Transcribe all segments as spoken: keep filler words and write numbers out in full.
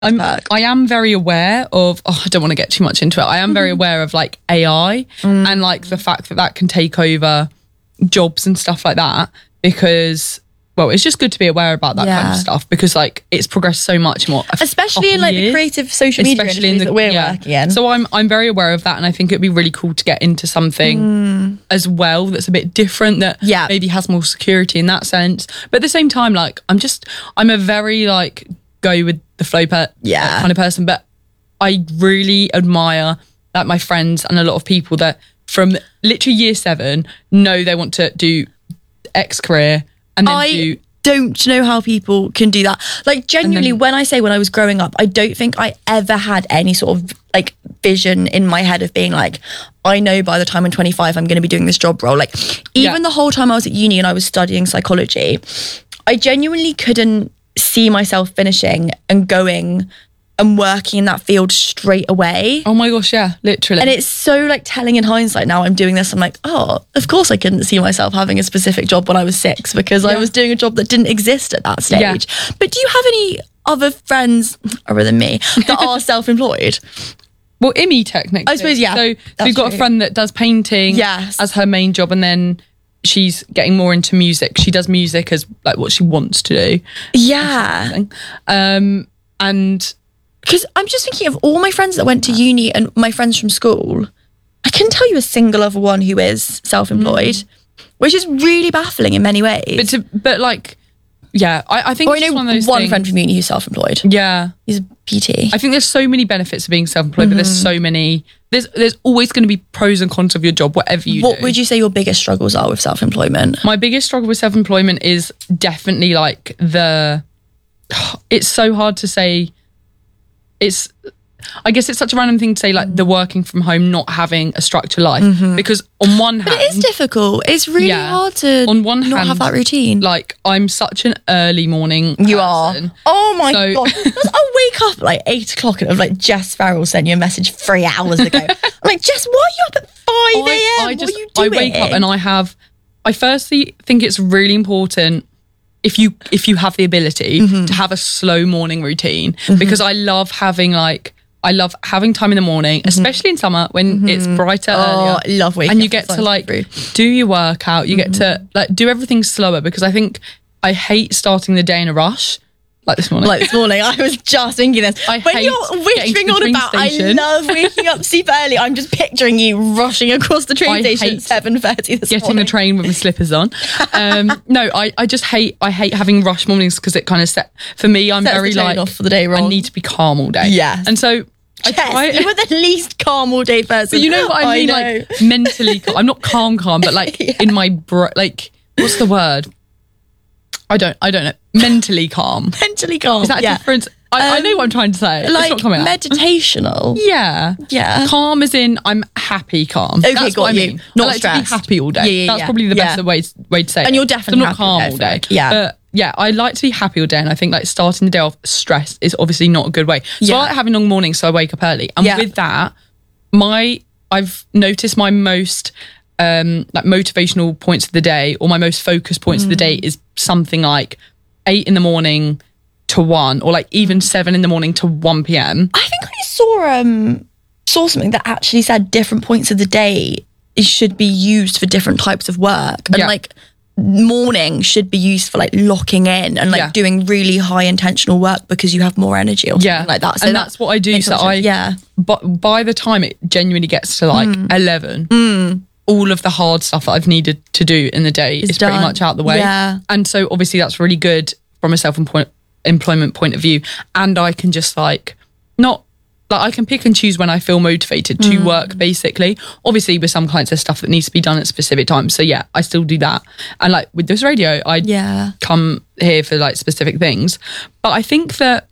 I'm, perk. I am very aware of, oh, I don't want to get too much into it. I am mm-hmm. very aware of like A I mm. and like the fact that that can take over jobs and stuff like that, because, well, it's just good to be aware about that yeah. kind of stuff, because like it's progressed so much more. Especially in like years, the creative social media especially in the, that we're yeah. working in. So I'm I'm very aware of that, and I think it'd be really cool to get into something mm. as well that's a bit different, that yeah. maybe has more security in that sense. But at the same time, like I'm just, I'm a very like go with the flow per, yeah. kind of person, but I really admire like my friends and a lot of people that from literally year seven know they want to do X career and then I do... don't know how people can do that. Like genuinely, then, when I say when I was growing up, I don't think I ever had any sort of like vision in my head of being like, I know by the time I'm twenty-five, I'm going to be doing this job role. Like even yeah. the whole time I was at uni and I was studying psychology, I genuinely couldn't see myself finishing and going and working in that field straight away. Oh my gosh, yeah, literally. And it's so like telling in hindsight now I'm doing this, I'm like, oh, of course I couldn't see myself having a specific job when I was six, because yeah. I was doing a job that didn't exist at that stage. Yeah. But do you have any other friends, other than me, that are self-employed? Well, Imi technically. I suppose, yeah. So, so we've got true. a friend that does painting yes. as her main job, and then she's getting more into music. She does music as like what she wants to do. Yeah. Um, and... Because I'm just thinking of all my friends that went to uni and my friends from school, I couldn't tell you a single other one who is self-employed, mm. which is really baffling in many ways. But to, but like, yeah, I, I think or I know one, of those one things, friend from uni who's self-employed. Yeah. He's a P T. I think there's so many benefits of being self-employed, mm-hmm. but there's so many, there's there's always going to be pros and cons of your job, whatever you what do. What would you say your biggest struggles are with self-employment? My biggest struggle with self-employment is definitely like the, it's so hard to say, it's, I guess it's such a random thing to say, like the working from home, not having a structured life, mm-hmm. because on one hand, but it is difficult. It's really yeah, hard to on one not hand, have that routine. Like I'm such an early morning You person. are. Oh my so, god! I wake up at like eight o'clock and I'm like, Jess Farrell sent you a message three hours ago. I'm like, Jess, why are you up at five a.m? I, I just, what are you doing? I wake up and I have. I firstly think it's really important. If you if you have the ability mm-hmm. to have a slow morning routine, mm-hmm. because I love having like I love having time in the morning, mm-hmm. especially in summer when mm-hmm. it's brighter oh, earlier. Love waking and you up get to like through. do your workout. You mm-hmm. get to like do everything slower, because I think I hate starting the day in a rush. Like this morning. Like this morning. I was just thinking this. I when hate you're whispering on about, station. I love waking up super early. I'm just picturing you rushing across the train I station at seven thirty this getting morning. the train with my slippers on. Um, no, I, I just hate I hate having rush mornings, because it kind of set, for me, I'm Sets very the like, off for the day wrong. I need to be calm all day. Yes. And so, Jess, I try, you were the least calm all day person. But you know what I mean? I like mentally calm. I'm not calm calm, but like yeah. in my, bro- like, what's the word? I don't, I don't know. Mentally calm. Mentally calm. Is that yeah. different? I, um, I know what I'm trying to say. Like it's not coming meditational. Out. Yeah. Yeah. Calm as in I'm happy calm. Okay, That's got what you. I mean. Not I like stressed. to be happy all day. Yeah, yeah, That's yeah. probably the best yeah. way, way to say and it. And you're definitely so I'm not calm all day. Yeah. But yeah, I like to be happy all day, and I think like starting the day off stressed is obviously not a good way. So yeah. I like having long mornings, so I wake up early. And yeah. with that, my I've noticed my most um like motivational points of the day, or my most focused points mm. of the day, is something like eight in the morning to one, or like even seven in the morning to one p.m. I think I saw um saw something that actually said different points of the day should be used for different types of work, and yeah. like morning should be used for like locking in and like yeah. doing really high intentional work, because you have more energy or something yeah. like that. So and that that's what I do. So I yeah. But by the time it genuinely gets to like mm. eleven. Mm. all of the hard stuff that I've needed to do in the day it's is done. pretty much out the way. Yeah. And so obviously that's really good from a self-employment point of view. And I can just like, not, like I can pick and choose when I feel motivated to mm. work, basically. Obviously with some clients there's stuff that needs to be done at specific times. So yeah, I still do that. And like with this radio, I yeah. come here for like specific things. But I think that,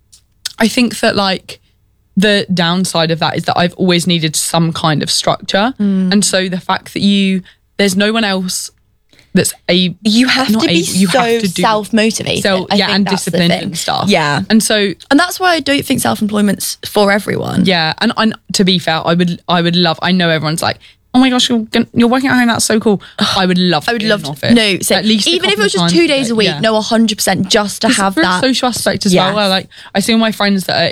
I think that like, the downside of that is that I've always needed some kind of structure. Mm. And so the fact that you, there's no one else that's a, you have to be able, you so have to do, self-motivated. So, I yeah, think and that's disciplined and stuff. Yeah. And so, and that's why I don't think self-employment's for everyone. Yeah. And, and to be fair, I would, I would love, I know everyone's like, oh my gosh, you're gonna, you're working at home, that's so cool. I would love to I would be love in an to. office. No, so at least a even if it couple was of just times two days a week, yeah. no, one hundred percent just to have for that a social aspect as Yes. well. Where like I see all my friends that are